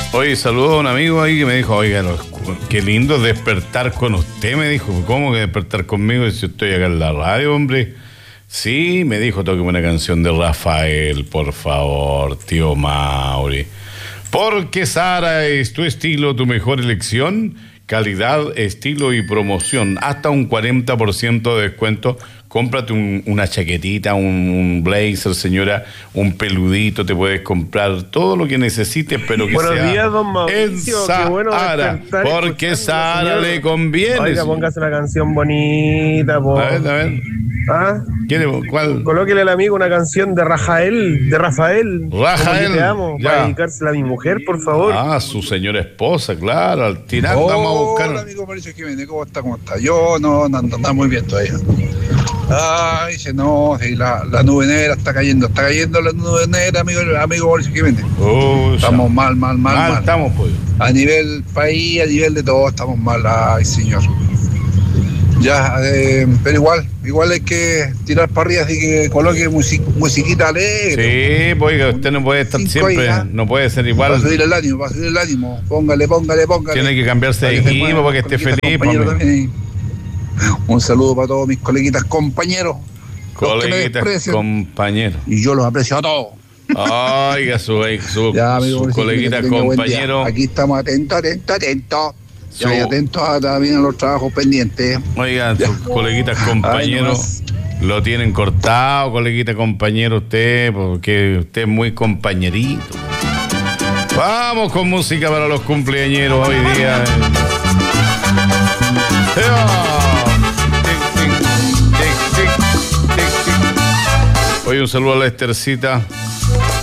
Oye, saludó a un amigo ahí que me dijo, oiga, qué lindo despertar con usted, me dijo. ¿Cómo que despertar conmigo si estoy acá en la radio, hombre? Sí, me dijo, tóqueme una canción de Rafael, por favor, tío Mauri. Porque Sara es tu estilo, tu mejor elección, calidad, estilo y promoción. Hasta un 40% de descuento. Cómprate una chaquetita, un blazer, señora, un peludito, te puedes comprar todo lo que necesites, pero que Buenos sea días, don Mauricio, en qué bueno Sara, despertar porque Sara señor. le conviene. Oiga, señor. póngase una canción bonita, po. A ver. ¿Ah? ¿Cuál? Colóquele al amigo una canción de Rafael, Rafael, Como que te amo, ya. para dedicársela a mi mujer, por favor. Ah, su señora esposa, claro, al tirar vamos a buscar. Hola, amigo Mauricio Jiménez, ¿cómo está? Yo no anda muy bien todavía. Ay, dice, no, si la nube negra está cayendo la nube negra, amigo Mauricio Jiménez. Estamos mal. Estamos, pues. A nivel país, a nivel de todo, estamos mal, ay, señor. Ya, pero igual hay que tirar para arriba, así que coloque musiquita alegre. Sí, pues, oiga, usted no puede estar siempre, no puede ser igual. Va a subir el ánimo, póngale. Tiene que cambiarse de equipo para que esté feliz. Un saludo para todos mis coleguitas compañeros. Coleguitas compañeros. Y yo los aprecio a todos. Oiga, su coleguitas compañeros. Aquí estamos atentos. Ya, y atentos también a los trabajos pendientes. Oigan, sus coleguitas compañeros lo tienen cortado, coleguita compañero, usted, porque usted es muy compañerito. Vamos con música para los cumpleañeros hoy día. Hoy un saludo a la Estercita.